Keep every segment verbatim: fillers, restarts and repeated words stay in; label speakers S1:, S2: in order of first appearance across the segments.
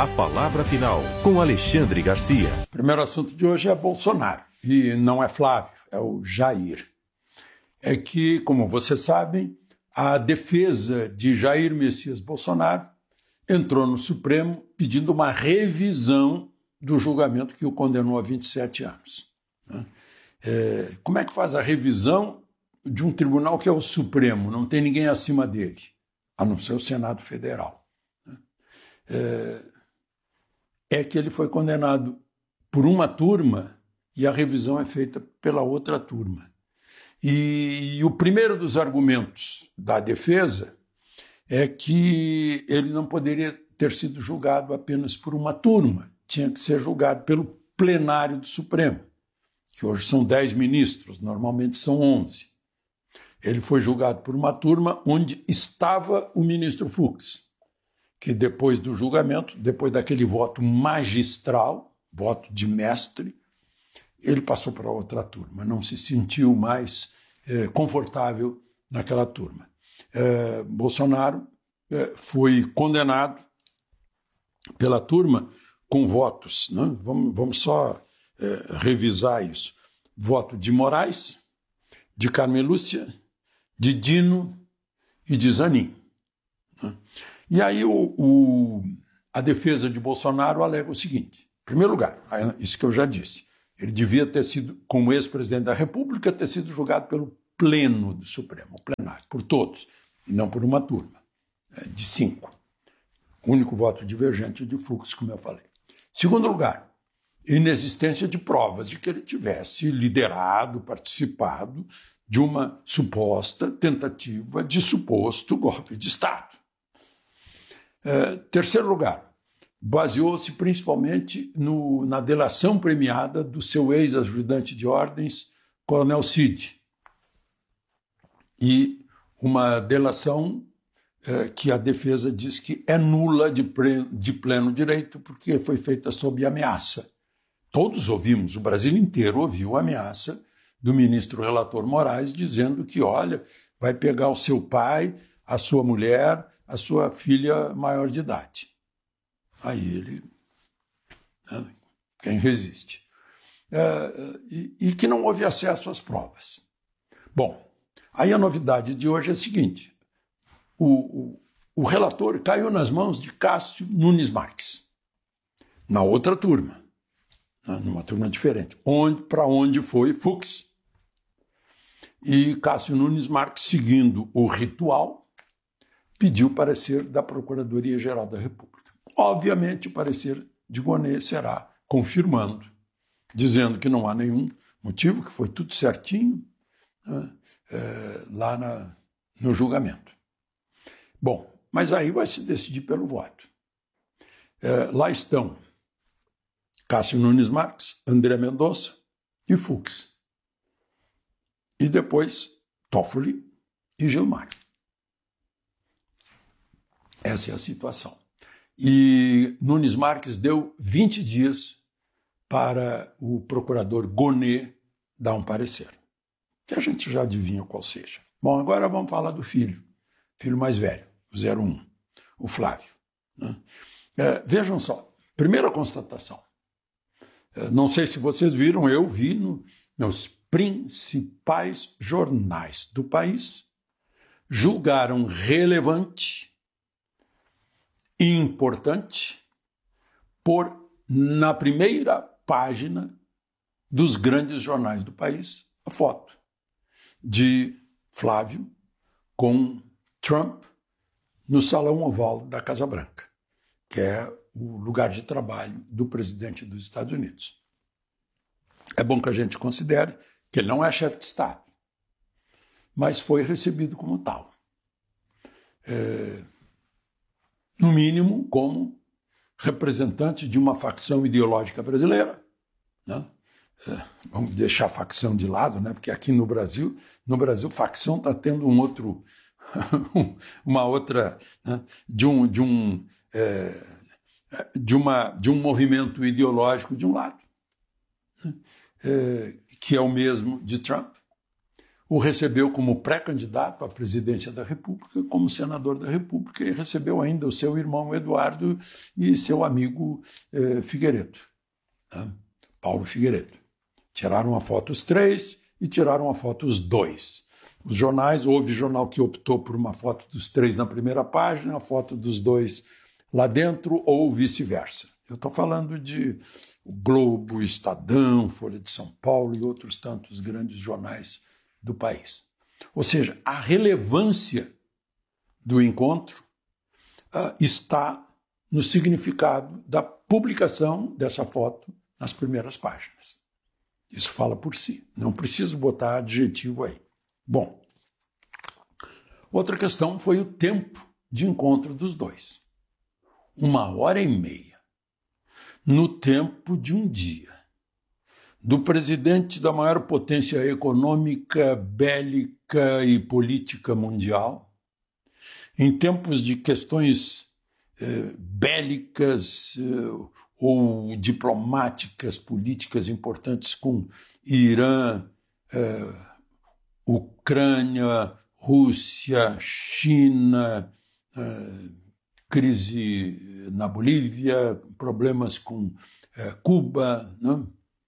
S1: A palavra final, com Alexandre Garcia.
S2: O primeiro assunto de hoje é Bolsonaro, e não é Flávio, é o Jair. É que, como vocês sabem, a defesa de Jair Messias Bolsonaro entrou no Supremo pedindo uma revisão do julgamento que o condenou a vinte e sete anos. É, como é que faz a revisão de um tribunal que é o Supremo? Não tem ninguém acima dele, a não ser o Senado Federal. É, é que ele foi condenado por uma turma e a revisão é feita pela outra turma. E, e o primeiro dos argumentos da defesa é que ele não poderia ter sido julgado apenas por uma turma, tinha que ser julgado pelo plenário do Supremo, que hoje são dez ministros, normalmente são onze. Ele foi julgado por uma turma onde estava o ministro Fux, que depois do julgamento, depois daquele voto magistral, voto de mestre, ele passou para outra turma, não se sentiu mais eh, confortável naquela turma. Eh, Bolsonaro eh, foi condenado pela turma com votos, né? vamos, vamos só eh, revisar isso. Voto de Moraes, de Carmen Lúcia, de Dino e de Zanin. Né? E aí o, o, a defesa de Bolsonaro alega o seguinte: em primeiro lugar, isso que eu já disse, ele devia ter sido, como ex-presidente da República, ter sido julgado pelo pleno do Supremo, o plenário, por todos, e não por uma turma de cinco. O único voto divergente de Fux, como eu falei. Segundo lugar, inexistência de provas de que ele tivesse liderado, participado de uma suposta tentativa de suposto golpe de Estado. Uh, terceiro lugar, baseou-se principalmente no, na delação premiada do seu ex-ajudante de ordens, Coronel Cid, e uma delação uh, que a defesa diz que é nula de, pre, de pleno direito porque foi feita sob ameaça. Todos ouvimos, o Brasil inteiro ouviu a ameaça do ministro relator Moraes dizendo que, olha, vai pegar o seu pai, a sua mulher, a sua filha maior de idade. Aí ele, né, quem resiste? É, e, e que não houve acesso às provas. Bom, aí a novidade de hoje é a seguinte: o, o, o relator caiu nas mãos de Cássio Nunes Marques, na outra turma, né, numa turma diferente, onde, para onde foi Fux. E Cássio Nunes Marques, seguindo o ritual, pediu parecer da Procuradoria-Geral da República. Obviamente, o parecer de Gonê será confirmando, dizendo que não há nenhum motivo, que foi tudo certinho, né, é, lá na, no julgamento. Bom, mas aí vai se decidir pelo voto. É, lá estão Cássio Nunes Marques, André Mendonça e Fux. E depois Toffoli e Gilmar. Essa é a situação. E Nunes Marques deu vinte dias para o procurador Gonê dar um parecer, que a gente já adivinha qual seja. Bom, agora vamos falar do filho, filho mais velho, o zero um, o Flávio. Né? É, vejam só, primeira constatação. É, não sei se vocês viram, eu vi no, nos principais jornais do país, julgaram relevante importante por, na primeira página dos grandes jornais do país, a foto de Flávio com Trump no Salão Oval da Casa Branca, que é o lugar de trabalho do presidente dos Estados Unidos. É bom que a gente considere que ele não é chefe de Estado, mas foi recebido como tal. É, no mínimo, como representante de uma facção ideológica brasileira. Né? É, vamos deixar a facção de lado, né? Porque aqui no Brasil, no Brasil, facção está tendo um outro, uma outra, né? de um, de um, é, de uma, de um movimento ideológico de um lado, né? É, que é o mesmo de Trump. o recebeu como pré-candidato à presidência da República, como senador da República, e recebeu ainda o seu irmão Eduardo e seu amigo eh, Figueiredo, né? Paulo Figueiredo. Tiraram a foto os três e tiraram a foto os dois. Os jornais, houve jornal que optou por uma foto dos três na primeira página, a foto dos dois lá dentro, ou vice-versa. Eu estou falando de Globo, Estadão, Folha de São Paulo e outros tantos grandes jornais do país. Ou seja, a relevância do encontro uh, está no significado da publicação dessa foto nas primeiras páginas. Isso fala por si. Não preciso botar adjetivo aí. Bom, outra questão foi o tempo de encontro dos dois. Uma hora e meia. No tempo de um dia. Do presidente da maior potência econômica, bélica e política mundial, em tempos de questões eh, bélicas eh, ou diplomáticas, políticas importantes com Irã, eh, Ucrânia, Rússia, China, eh, crise na Bolívia, problemas com eh, Cuba, né?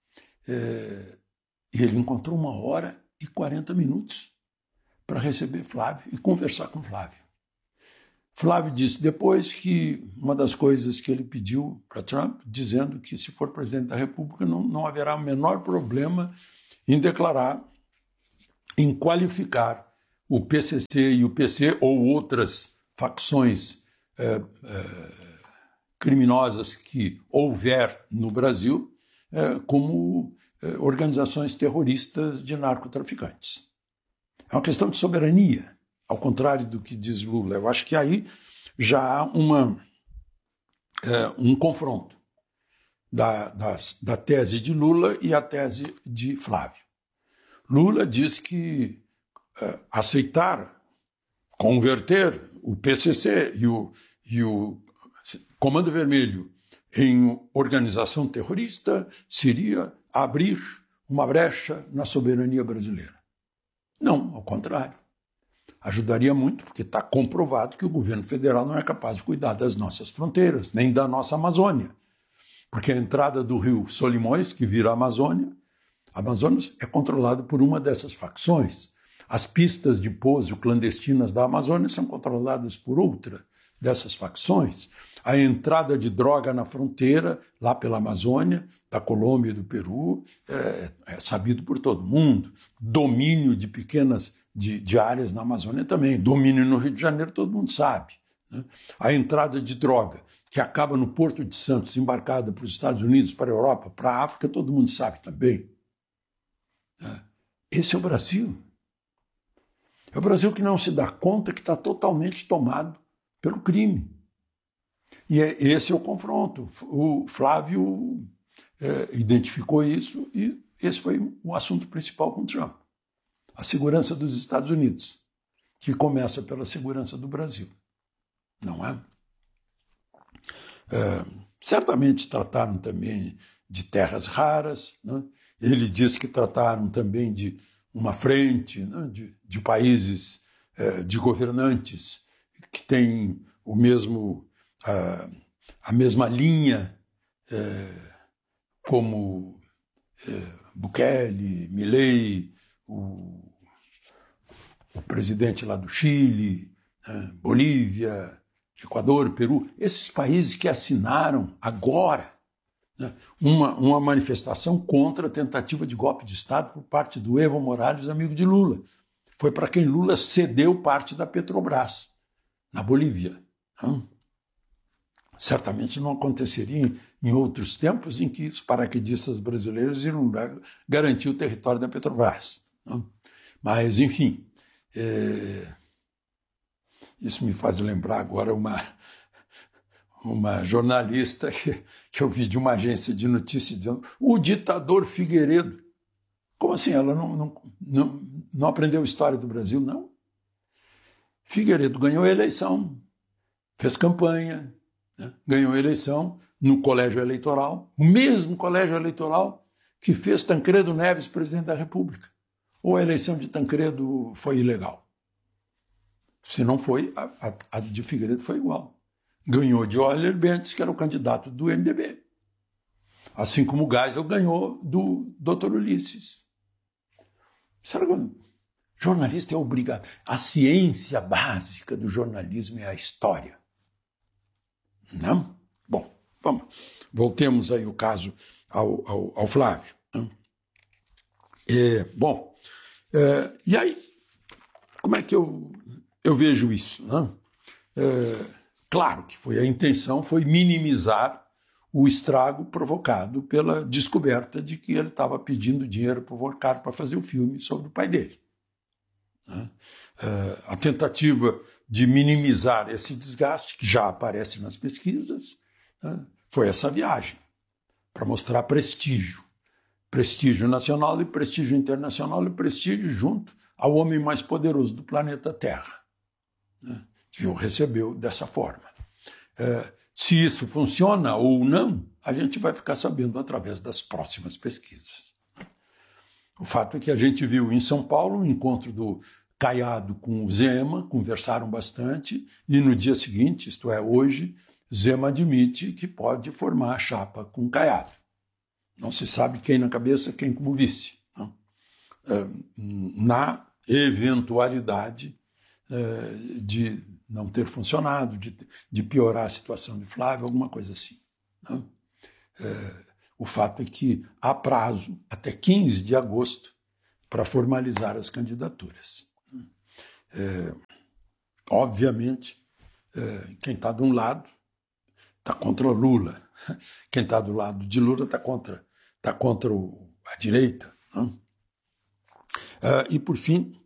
S2: É, e ele encontrou uma hora e quarenta minutos para receber Flávio e conversar com Flávio. Flávio disse depois que uma das coisas que ele pediu para Trump, dizendo que se for presidente da República não, não haverá o menor problema em declarar, em qualificar o P C C e o P C ou outras facções é, é, criminosas que houver no Brasil como organizações terroristas de narcotraficantes. É uma questão de soberania, ao contrário do que diz Lula. Eu acho que aí já há uma, é, um confronto da, da, da tese de Lula e a tese de Flávio. Lula diz que é, aceitar, converter o P C C e o, e o Comando Vermelho em organização terrorista seria abrir uma brecha na soberania brasileira. Não, ao contrário. Ajudaria muito, porque está comprovado que o governo federal não é capaz de cuidar das nossas fronteiras, nem da nossa Amazônia. Porque a entrada do rio Solimões, que vira a Amazônia, a Amazônia é controlada por uma dessas facções. As pistas de pouso clandestinas da Amazônia são controladas por outra dessas facções. A entrada de droga na fronteira, lá pela Amazônia, da Colômbia e do Peru, é, é sabido por todo mundo. Domínio de pequenas de, de áreas na Amazônia também. Domínio no Rio de Janeiro, todo mundo sabe, né? A entrada de droga, que acaba no Porto de Santos, embarcada para os Estados Unidos, para a Europa, para a África, todo mundo sabe também. Esse é o Brasil. É o Brasil que não se dá conta que está totalmente tomado pelo crime. E é, esse é o confronto. O Flávio é, identificou isso e esse foi o assunto principal com Trump. A segurança dos Estados Unidos, que começa pela segurança do Brasil. Não é? é certamente trataram também de terras raras, né? Ele disse que trataram também de uma frente, né? de, de países, é, de governantes que têm o mesmo... A, a mesma linha é, como é, Bukele, Milei, o, o presidente lá do Chile, né, Bolívia, Equador, Peru, esses países que assinaram agora, né, uma, uma manifestação contra a tentativa de golpe de Estado por parte do Evo Morales, amigo de Lula. Foi para quem Lula cedeu parte da Petrobras, na Bolívia. Né? Certamente não aconteceria em outros tempos em que os paraquedistas brasileiros iriam garantir o território da Petrobras. Não? Mas, enfim, é... isso me faz lembrar agora uma, uma jornalista que, que eu vi de uma agência de notícias dizendo o ditador Figueiredo. Como assim? Ela não, não, não, não aprendeu a história do Brasil, não? Figueiredo ganhou a eleição, fez campanha, ganhou a eleição no colégio eleitoral, o mesmo colégio eleitoral que fez Tancredo Neves presidente da República. ou a eleição de Tancredo foi ilegal? Se não foi, a, a, a de Figueiredo foi igual. Ganhou de Euler Bentes, que era o candidato do M D B. Assim como o Geisel ganhou do doutor Ulisses. Será que o jornalista é obrigado? A ciência básica do jornalismo é a história. Não? Bom, vamos. Voltemos aí o caso ao, ao, ao Flávio. É, bom, é, e aí, como é que eu, eu vejo isso? Não? É, claro que foi a intenção foi minimizar o estrago provocado pela descoberta de que ele estava pedindo dinheiro para o Volcar para fazer o filme sobre o pai dele. A tentativa de minimizar esse desgaste, que já aparece nas pesquisas, foi essa viagem, para mostrar prestígio. Prestígio nacional e prestígio internacional e prestígio junto ao homem mais poderoso do planeta Terra, que o recebeu dessa forma. Se isso funciona ou não, a gente vai ficar sabendo através das próximas pesquisas. O fato é que a gente viu em São Paulo um encontro do Caiado com o Zema, conversaram bastante, e no dia seguinte, isto é, hoje, Zema admite que pode formar a chapa com Caiado. Não se sabe quem na cabeça, quem como vice. Não? Na eventualidade de não ter funcionado, de, de piorar a situação de Flávio, alguma coisa assim. Não? É, o fato é que há prazo, até quinze de agosto, para formalizar as candidaturas. É, obviamente, é, quem está de um lado está contra o Lula, quem está do lado de Lula está contra, tá contra o, a direita. Não? É, e, por fim,